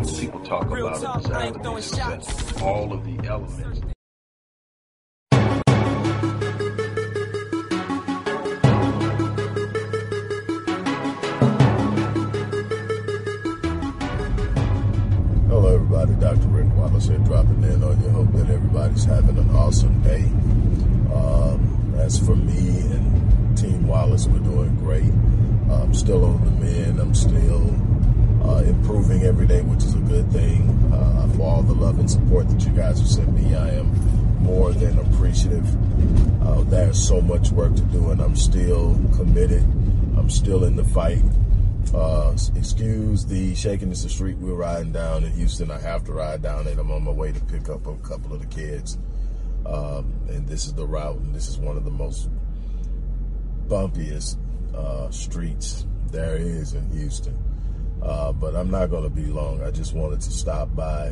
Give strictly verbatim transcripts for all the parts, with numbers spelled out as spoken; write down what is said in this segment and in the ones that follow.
times people talk about a disaster, success, all of the elements. Hello everybody, Doctor Rick Wallace here dropping in on you. Hope that everybody's having an awesome day. Um, as for me and Team Wallace, we're doing great. I'm still on the mend. I'm still uh, improving every day, which is a good thing. Uh, for all the love and support that you guys have sent me, I am more than appreciative. Uh, there's so much work to do, and I'm still committed. I'm still in the fight. Uh, excuse the shaking. It's the street we're riding down in Houston. I have to ride down it. I'm on my way to pick up a couple of the kids. Um, and this is the route, and this is one of the most bumpiest uh, streets there is in Houston. Uh, but I'm not going to be long. I just wanted to stop by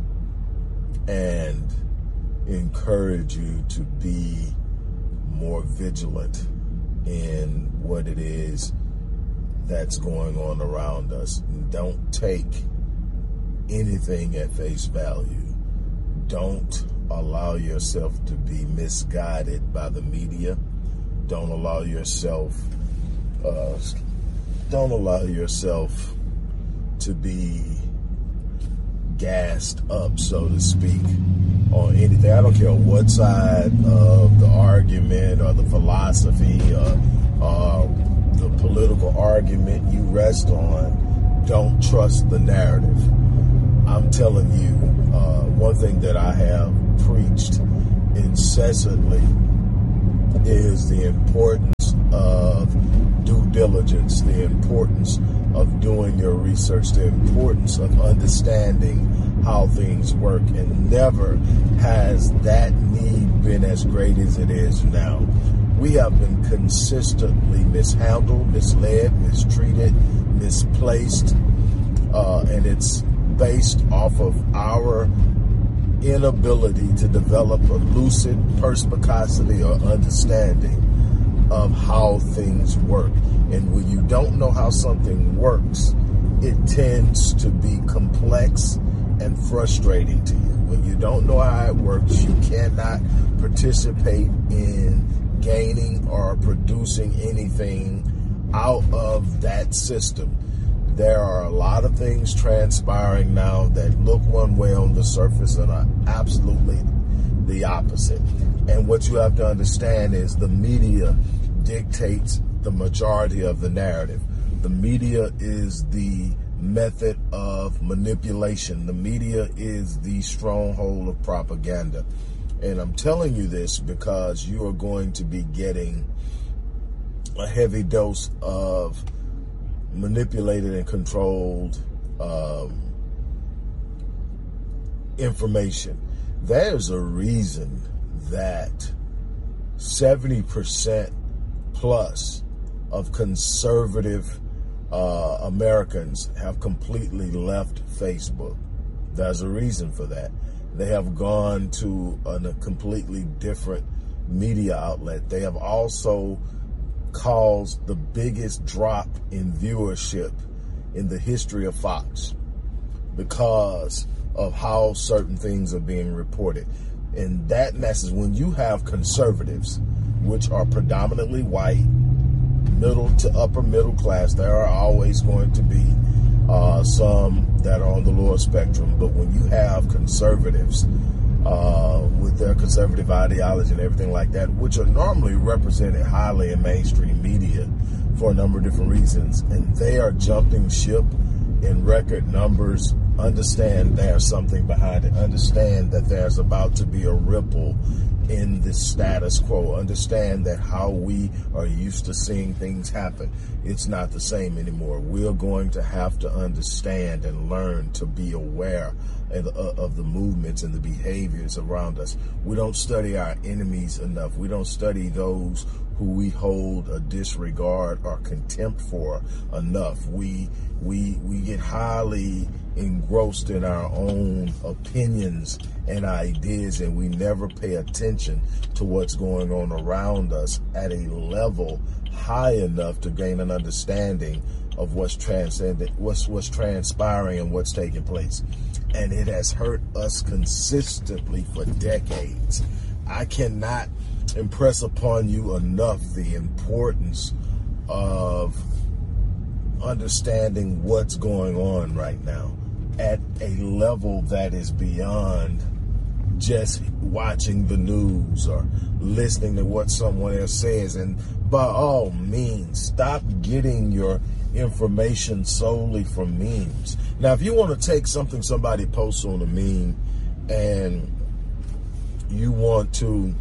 and encourage you to be more vigilant in what it is that's going on around us. Don't take anything at face value. Don't allow yourself to be misguided by the media. Don't allow yourself uh, don't allow yourself to be gassed up, so to speak, on anything. I don't care what side of the argument or the philosophy or uh, the political argument you rest on. Don't trust the narrative. I'm telling you, uh, one thing that I have preached incessantly is the importance of due diligence, the importance of doing your research, the importance of understanding how things work, and never has that need been as great as it is now. We have been consistently mishandled, misled, mistreated, misplaced, uh, and it's based off of our inability to develop a lucid perspicacity or understanding of how things work. And when you don't know how something works, it tends to be complex and frustrating to you. When you don't know how it works, you cannot participate in gaining or producing anything out of that system. There are a lot of things transpiring now that look one way on the surface and are absolutely the opposite. And what you have to understand is the media dictates the majority of the narrative. The media is the method of manipulation. The media is the stronghold of propaganda. And I'm telling you this because you are going to be getting a heavy dose of manipulated and controlled um, information. There's a reason that seventy percent plus of conservative uh, Americans have completely left Facebook. There's a reason for that. They have gone to an, a completely different media outlet. They have also caused the biggest drop in viewership in the history of Fox because of how certain things are being reported. And that messes when you have conservatives, which are predominantly white, middle to upper middle class. There are always going to be uh, some that are on the lower spectrum. But when you have conservatives uh, with their conservative ideology and everything like that, which are normally represented highly in mainstream media for a number of different reasons, and they are jumping ship in record numbers, understand there's something behind it. Understand that there's about to be a ripple in the status quo. Understand that how we are used to seeing things happen, it's not the same anymore. We're going to have to understand and learn to be aware of, of the movements and the behaviors around us. We don't study our enemies enough. We don't study those who we hold a disregard or contempt for enough. We we we get highly engrossed in our own opinions and ideas, and we never pay attention to what's going on around us at a level high enough to gain an understanding of what's transcendent, what's what's transpiring and what's taking place. And it has hurt us consistently for decades. I cannot impress upon you enough the importance of understanding what's going on right now at a level that is beyond just watching the news or listening to what someone else says. And by all means, stop getting your information solely from memes. Now, if you want to take something somebody posts on a meme and you want to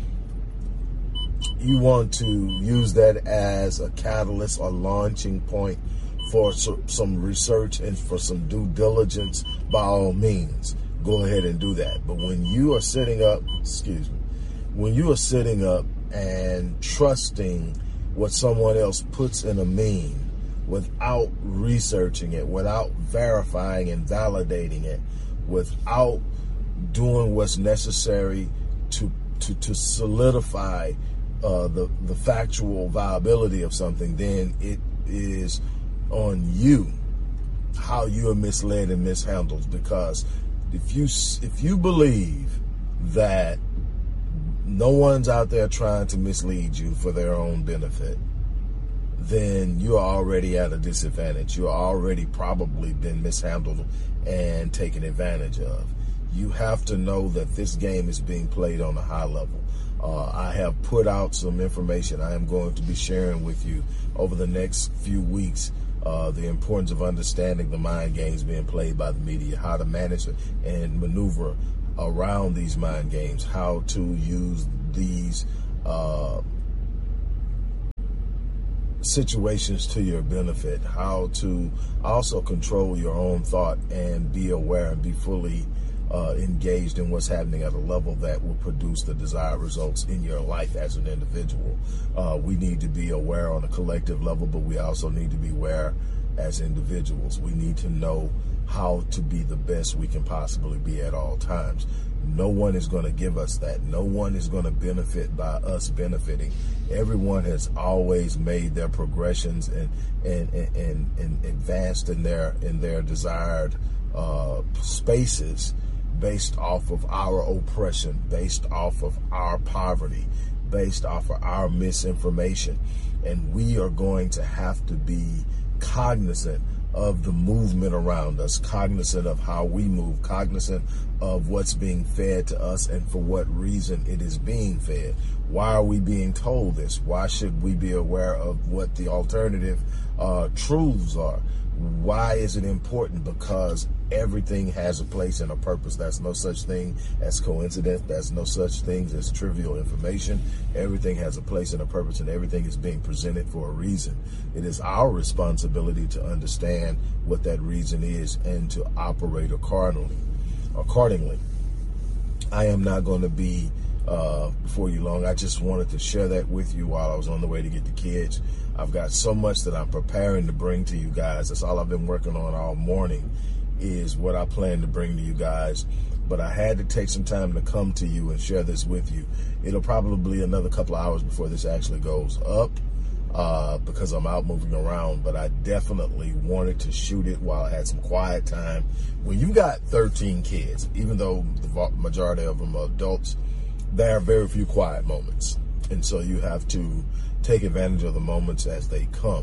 you want to use that as a catalyst or launching point for some research and for some due diligence, by all means, go ahead and do that. But when you are sitting up, excuse me, when you are sitting up and trusting what someone else puts in a meme without researching it, without verifying and validating it, without doing what's necessary to to, to solidify uh, the, the factual viability of something, then it is on you how you are misled and mishandled. Because if you if you believe that no one's out there trying to mislead you for their own benefit, then you're already at a disadvantage. You're already probably been mishandled and taken advantage of. You have to know that this game is being played on a high level. Uh, I have put out some information I am going to be sharing with you over the next few weeks. Uh, the importance of understanding the mind games being played by the media, how to manage and maneuver around these mind games, how to use these uh, situations to your benefit, how to also control your own thought and be aware and be fully uh, engaged in what's happening at a level that will produce the desired results in your life as an individual. Uh, we need to be aware on a collective level, but we also need to be aware as individuals. We need to know how to be the best we can possibly be at all times. No one is going to give us that. No one is going to benefit by us benefiting. Everyone has always made their progressions and and and, and, and advanced in their in their desired uh, spaces based off of our oppression, based off of our poverty, based off of our misinformation. And we are going to have to be cognizant of the movement around us, cognizant of how we move, cognizant of what's being fed to us and for what reason it is being fed. Why are we being told this? Why should we be aware of what the alternative uh, truths are? Why is it important? Because everything has a place and a purpose. There's no such thing as coincidence. There's no such thing as trivial information. Everything has a place and a purpose, and everything is being presented for a reason. It is our responsibility to understand what that reason is and to operate accordingly. Accordingly, I am not going to be uh, before you long. I just wanted to share that with you while I was on the way to get the kids. I've got so much that I'm preparing to bring to you guys. That's all I've been working on all morning, is what I plan to bring to you guys. But I had to take some time to come to you and share this with you. It'll probably be another couple of hours before this actually goes up uh, because I'm out moving around. But I definitely wanted to shoot it while I had some quiet time. When you got thirteen kids, even though the majority of them are adults, there are very few quiet moments. And so you have to take advantage of the moments as they come.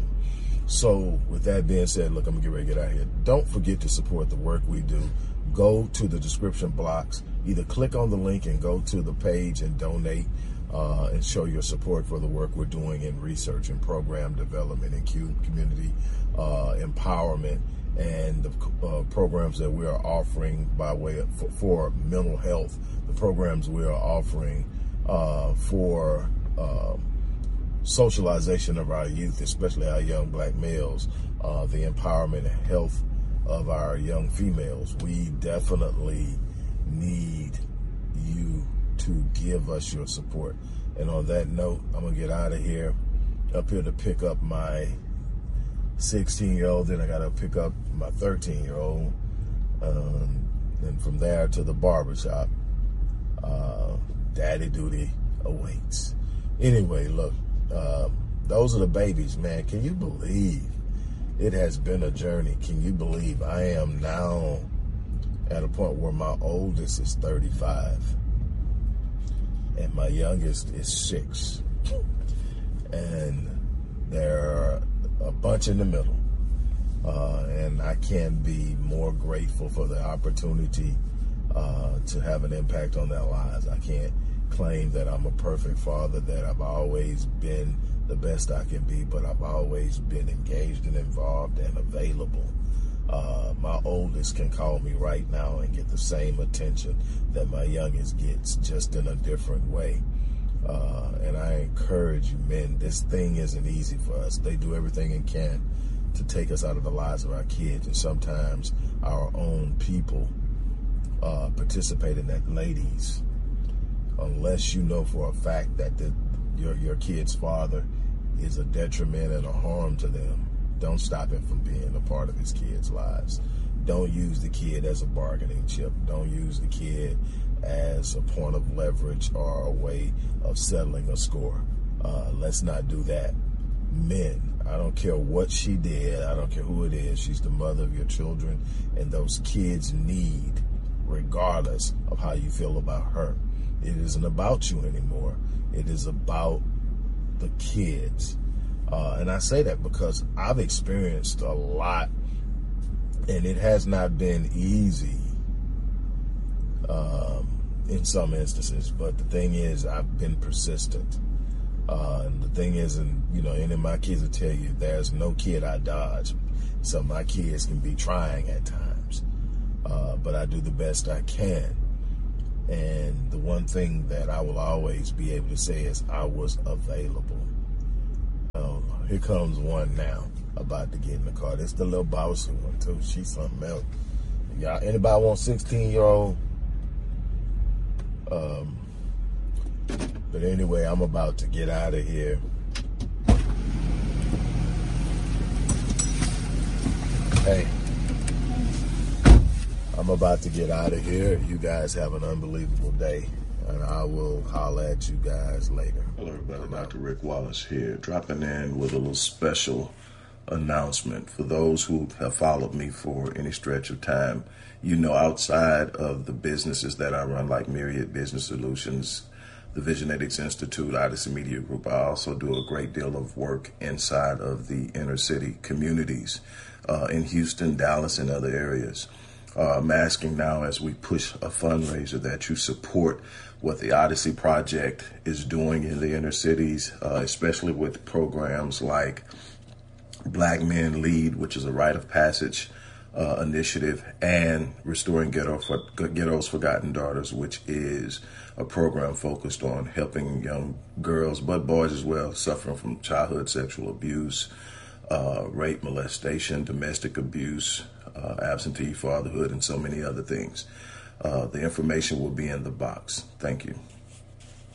So with that being said, look, I'm gonna get ready to get out of here. Don't forget to support the work we do. Go to the description blocks, either click on the link and go to the page and donate uh, and show your support for the work we're doing in research and program development and community uh, empowerment and the uh, programs that we are offering by way of for, for mental health, the programs we are offering uh, for uh, socialization of our youth, especially our young black males, uh, the empowerment and health of our young females. We definitely need you to give us your support. And on that note, I'm gonna get out of here, up here to pick up my sixteen year old, then I gotta pick up my thirteen year old, um, and from there to the barbershop. Uh, daddy duty awaits. Anyway, look, uh, those are the babies, man. Can you believe it has been a journey. Can you believe I am now at a point where my oldest is thirty-five and my youngest is six, and there are a bunch in the middle, uh, and I can't be more grateful for the opportunity uh, to have an impact on their lives. I can't claim that I'm a perfect father, that I've always been the best I can be, but I've always been engaged and involved and available. Uh, my oldest can call me right now and get the same attention that my youngest gets, just in a different way. Uh, and I encourage you, men, this thing isn't easy for us. They do everything they can to take us out of the lives of our kids, and sometimes our own people uh, participate in that. Ladies, unless you know for a fact that the, your your kid's father is a detriment and a harm to them, don't stop him from being a part of his kids' lives. Don't use the kid as a bargaining chip. Don't use the kid as a point of leverage or a way of settling a score. Uh, let's not do that. Men, I don't care what she did. I don't care who it is. She's the mother of your children, and those kids need, regardless of how you feel about her. It isn't about you anymore. It is about the kids. Uh, and I say that because I've experienced a lot, and it has not been easy um, in some instances. But the thing is, I've been persistent. Uh, and the thing is, and you know, any of my kids will tell you, there's no kid I dodge. So my kids can be trying at times, uh, but I do the best I can. And the one thing that I will always be able to say is I was available. Oh, here comes one now about to get in the car. This the little bossy one too. She's something else. Y'all, anybody want sixteen year old? Um, but anyway, I'm about to get out of here. Hey, I'm about to get out of here. You guys have an unbelievable day, and I will holler at you guys later. Hello, everybody. Doctor Rick Wallace here, dropping in with a little special announcement. For those who have followed me for any stretch of time, you know, outside of the businesses that I run, like Myriad Business Solutions, the Visionetics Institute, Odyssey Media Group, I also do a great deal of work inside of the inner city communities uh, in Houston, Dallas, and other areas. Uh, I'm asking now, as we push a fundraiser, that you support what the Odyssey Project is doing in the inner cities, uh, especially with programs like Black Men Lead, which is a rite of passage uh, initiative, and Restoring Ghetto for, Ghetto's Forgotten Daughters, which is a program focused on helping young girls, but boys as well, suffering from childhood sexual abuse, uh, rape, molestation, domestic abuse, uh, absentee fatherhood, and so many other things. Uh, the information will be in the box. Thank you.